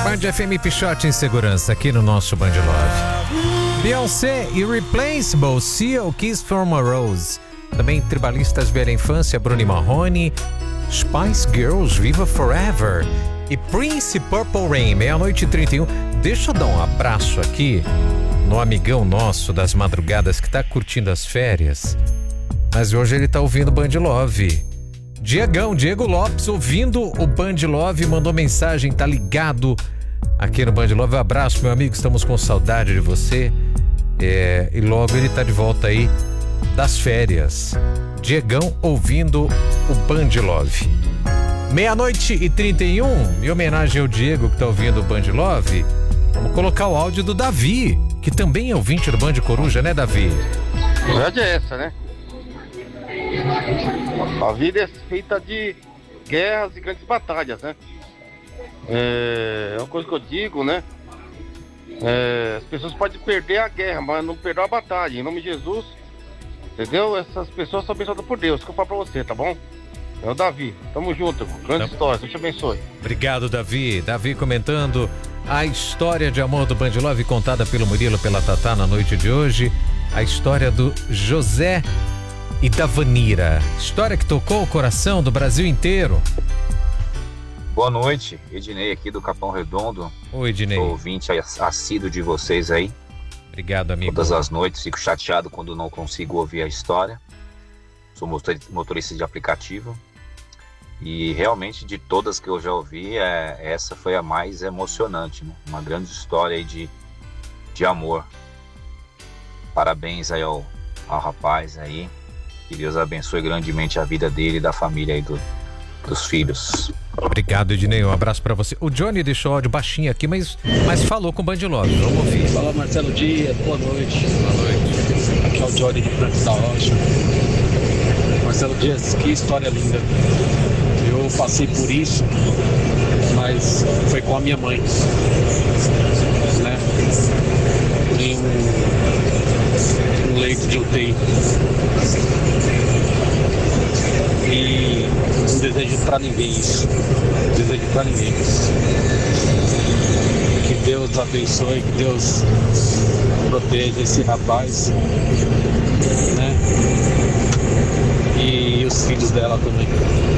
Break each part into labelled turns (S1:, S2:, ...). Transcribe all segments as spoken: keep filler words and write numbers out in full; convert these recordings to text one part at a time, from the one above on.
S1: Band F M Pichote em segurança aqui no nosso Band Love. Beyoncé, Irreplaceable, Seal, Kiss from a Rose. Também Tribalistas Velha Infância, Bruno e Marrone. Spice Girls, Viva Forever. E Prince, Purple Rain, meia-noite e trinta e um. Deixa eu dar um abraço aqui no amigão nosso das madrugadas que tá curtindo as férias. Mas hoje ele tá ouvindo Band Love. Diegão, Diego Lopes, ouvindo o Band Love, mandou mensagem, tá ligado aqui no Band Love. Um abraço, meu amigo, estamos com saudade de você. É, e logo ele tá de volta aí das férias. Diegão ouvindo o Band Love. Meia-noite e trinta e um, em homenagem ao Diego que tá ouvindo o Band Love, vamos colocar o áudio do Davi, que também é ouvinte do Band Coruja, né, Davi?
S2: A verdade é essa, né? A vida é feita de guerras e grandes batalhas, né? É uma coisa que eu digo, né? É, as pessoas podem perder a guerra, mas não perder a batalha. Em nome de Jesus, entendeu? Essas pessoas são abençoadas por Deus. Que eu falo pra você, tá bom? É o Davi. Tamo junto. Grande tá. História. Deus te abençoe.
S1: Obrigado, Davi. Davi comentando a história de amor do Band Love contada pelo Murilo e pela Tatá na noite de hoje. A história do José e da Vanira. História que tocou o coração do Brasil inteiro.
S3: Boa noite, Ednei aqui do Capão Redondo.
S1: Oi, Ednei.
S3: Sou ouvinte assíduo de vocês aí.
S1: Obrigado, amigo.
S3: Todas as noites fico chateado quando não consigo ouvir a história. Sou motorista de aplicativo. E realmente de todas que eu já ouvi, é, essa foi a mais emocionante, né? Uma grande história aí de, de amor. Parabéns aí ao, ao rapaz aí. Que Deus abençoe grandemente a vida dele e da família aí do, dos filhos.
S1: Obrigado, Ednei. Um abraço pra você. O Johnny deixou o áudio baixinho aqui, mas, mas falou com o Band Love. Vamos ouvir.
S4: Fala, Marcelo Dias. Boa noite. Boa noite. Aqui é o Johnny de Franco da Rocha. Marcelo Dias, que história linda. Eu passei por isso, mas foi com a minha mãe, né? Em um, um leito de U T I. E não desejo pra ninguém isso. Não desejo pra ninguém isso. Que Deus abençoe, que Deus proteja esse rapaz, né? E os filhos dela também.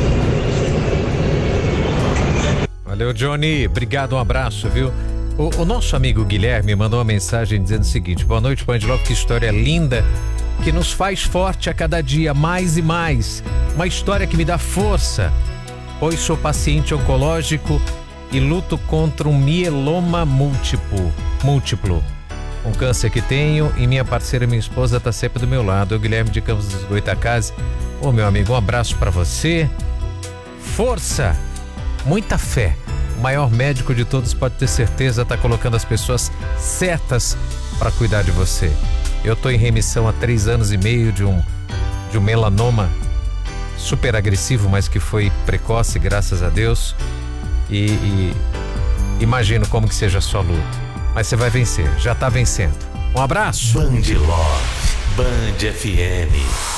S1: Valeu, Johnny. Obrigado, um abraço, viu? O, o nosso amigo Guilherme mandou uma mensagem dizendo o seguinte: boa noite, Band Love, que história linda, que nos faz forte a cada dia, mais e mais. Uma história que me dá força, pois sou paciente oncológico e luto contra um mieloma múltiplo. múltiplo. Um câncer que tenho e minha parceira, minha esposa, está sempre do meu lado. O Guilherme de Campos dos Goitacazes. Ô, meu amigo, um abraço para você. Força, muita fé. O maior médico de todos, pode ter certeza, está colocando as pessoas certas para cuidar de você. Eu estou em remissão há três anos e meio de um, de um melanoma super agressivo, mas que foi precoce, graças a Deus. E, e imagino como que seja a sua luta. Mas você vai vencer, já está vencendo. Um abraço.
S5: Band Love, Band F M.